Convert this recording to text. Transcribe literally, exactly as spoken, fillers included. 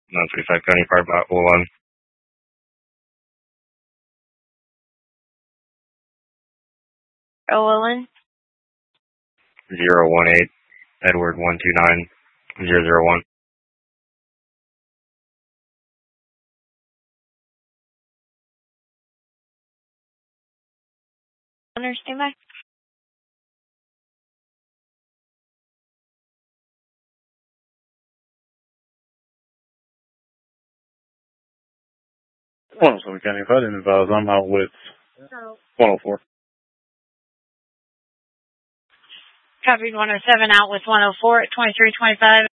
nine twenty-five County Fire Bot one. Owen? zero one eight, Edward one two nine, zero zero one. Understand by? Well, so we can't if I didn't advise, I'm out with one oh four. Copied one oh seven out with one oh four at twenty-three twenty-five